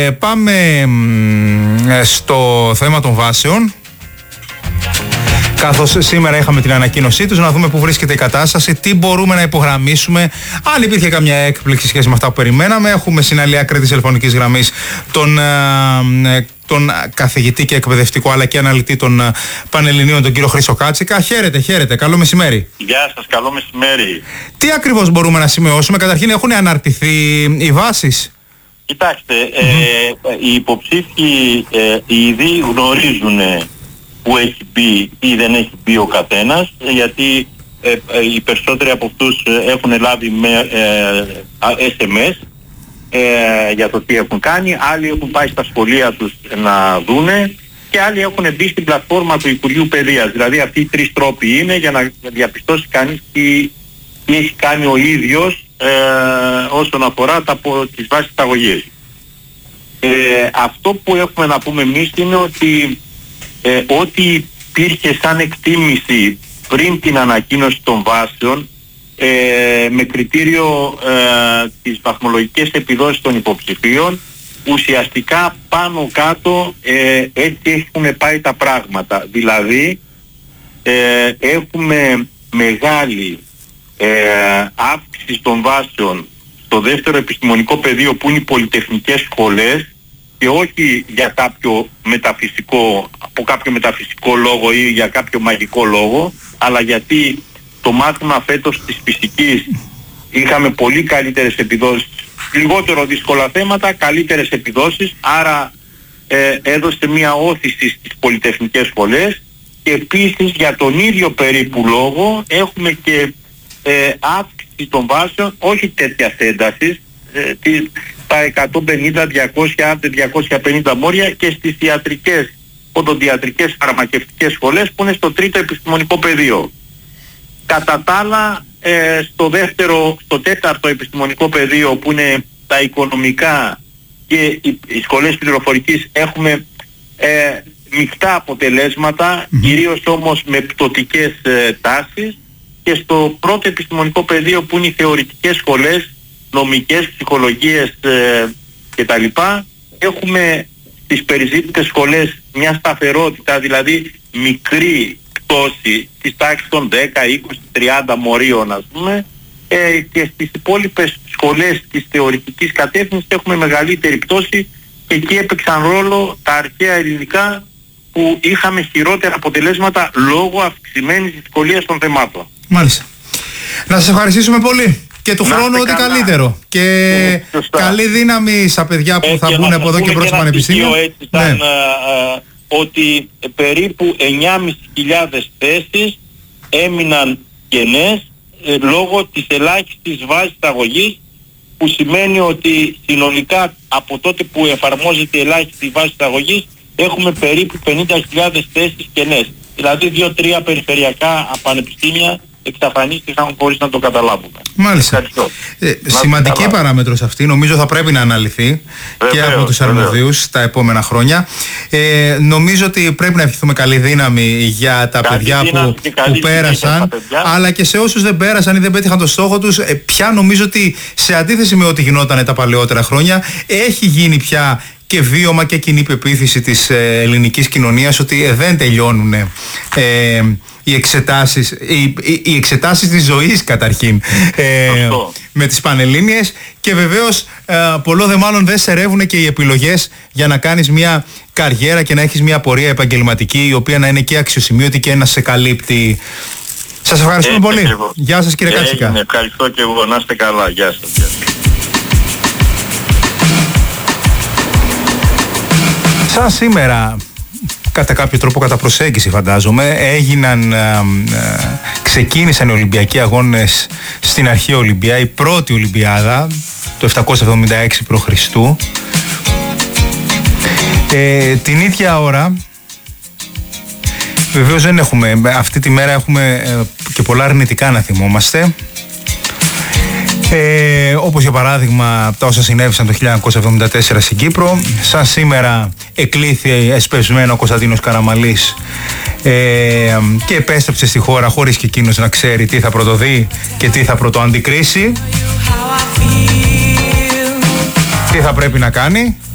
Πάμε στο θέμα των βάσεων. Καθώς σήμερα είχαμε την ανακοίνωσή τους, να δούμε πού βρίσκεται η κατάσταση, τι μπορούμε να υπογραμμίσουμε, αν υπήρχε καμιά έκπληξη σχέση με αυτά που περιμέναμε. Έχουμε στην άλλη άκρη της τηλεφωνικής γραμμής τον καθηγητή και εκπαιδευτικό αλλά και αναλυτή των Πανελληνίων, τον κύριο Χρήστο Κάτσικα. Χαίρετε, καλό μεσημέρι. Γεια σας, καλό μεσημέρι. Τι ακριβώς μπορούμε να σημειώσουμε? Καταρχήν, έχουν αναρτηθεί οι βάσεις? Κοιτάξτε, οι υποψήφοι ήδη γνωρίζουν που έχει μπει ή δεν έχει μπει ο καθένας, γιατί οι περισσότεροι από αυτούς έχουν λάβει SMS για το τι έχουν κάνει, άλλοι έχουν πάει στα σχολεία τους να δούνε και άλλοι έχουν μπει στην πλατφόρμα του Υπουργείου Παιδείας. Δηλαδή αυτοί οι τρεις τρόποι είναι για να διαπιστώσει κανείς τι έχει κάνει ο ίδιος όσον αφορά τις βάσεις αγωγής. Αυτό που έχουμε να πούμε εμείς είναι ότι ό,τι υπήρχε σαν εκτίμηση πριν την ανακοίνωση των βάσεων με κριτήριο τις βαθμολογικές επιδόσεις των υποψηφίων, ουσιαστικά πάνω κάτω έτσι έχουν πάει τα πράγματα. Δηλαδή έχουμε μεγάλη αύξηση των βάσεων στο δεύτερο επιστημονικό πεδίο που είναι οι πολυτεχνικές σχολές, και όχι για κάποιο μεταφυσικό, από κάποιο μεταφυσικό λόγο ή για κάποιο μαγικό λόγο, αλλά γιατί το μάθημα φέτος της φυσικής είχαμε πολύ καλύτερες επιδόσεις, λιγότερο δύσκολα θέματα, καλύτερες επιδόσεις, άρα έδωσε μια όθηση στις πολυτεχνικές σχολές, και επίσης για τον ίδιο περίπου λόγο έχουμε και αύξηση των βάσεων, όχι τέτοιας έντασης, τα 150, 200, 250 μόρια, και στις ιατρικές, οδοντιατρικές φαρμακευτικές σχολές που είναι στο τρίτο επιστημονικό πεδίο. Κατά τα άλλα, στο τέταρτο επιστημονικό πεδίο που είναι τα οικονομικά και οι σχολές πληροφορικής έχουμε μεικτά αποτελέσματα, κυρίως όμως με πτωτικές τάσεις, και στο πρώτο επιστημονικό πεδίο που είναι οι θεωρητικές σχολές, νομικές, ψυχολογίες κτλ. Έχουμε στις περιζήτητες σχολές μια σταθερότητα, δηλαδή μικρή πτώση της τάξης των 10, 20, 30 μορίων ας πούμε, και στις υπόλοιπες σχολές της θεωρητικής κατεύθυνσης έχουμε μεγαλύτερη πτώση, και εκεί έπαιξαν ρόλο τα αρχαία ελληνικά που είχαμε χειρότερα αποτελέσματα λόγω αυξημένης δυσκολίας των θεμάτων. Μάλιστα. Να σας ευχαριστήσουμε πολύ. Και του χρόνου ό,τι καλύτερο. Και καλή δύναμη στα παιδιά που θα μπουν από εδώ και προς το Πανεπιστήμιο. Έτσι, ότι περίπου 9.500 θέσεις έμειναν κενές λόγω της ελάχιστης βάσης αγωγής, που σημαίνει ότι συνολικά από τότε που εφαρμόζεται η ελάχιστη βάση αγωγής έχουμε περίπου 50.000 θέσεις κενές. Δηλαδή 2-3 περιφερειακά πανεπιστήμια εξαφανίστηκαν χωρίς να το καταλάβουμε. Μάλιστα. Σημαντική παράμετρος αυτή, νομίζω θα πρέπει να αναλυθεί και από τους αρμοδίους τα επόμενα χρόνια. Νομίζω ότι πρέπει να ευχηθούμε καλή δύναμη για τα παιδιά που πέρασαν, αλλά και σε όσους δεν πέρασαν ή δεν πέτυχαν το στόχο τους. Πια νομίζω ότι σε αντίθεση με ό,τι γινόταν τα παλαιότερα χρόνια, έχει γίνει πια και βίωμα και κοινή πεποίθηση της ελληνικής κοινωνίας ότι δεν τελειώνουν οι εξετάσεις της ζωής καταρχήν με τις Πανελλήνιες, και βεβαίως πολλό δε μάλλον δεν σερεύουν και οι επιλογές για να κάνεις μια καριέρα και να έχεις μια πορεία επαγγελματική η οποία να είναι και αξιοσημείωτη και να σε καλύπτει. Σας ευχαριστούμε πολύ. Γεια σας κύριε Κάτσικα. Ευχαριστώ και εγώ, να είστε καλά. Γεια σας. Σαν σήμερα, κατά κάποιο τρόπο, κατά προσέγγιση φαντάζομαι, ξεκίνησαν οι Ολυμπιακοί Αγώνες στην αρχαία Ολυμπία, η πρώτη Ολυμπιάδα το 776 π.Χ. Την ίδια ώρα, βεβαίως δεν έχουμε, αυτή τη μέρα έχουμε και πολλά αρνητικά να θυμόμαστε, όπως για παράδειγμα τα όσα συνέβησαν το 1974 στην Κύπρο. Σαν σήμερα εκλήθη εσπευσμένο ο Κωνσταντίνος Καραμαλής και επέστρεψε στη χώρα χωρίς και εκείνος να ξέρει τι θα πρωτοδεί και τι θα πρωτοαντικρίσει, τι θα πρέπει να κάνει.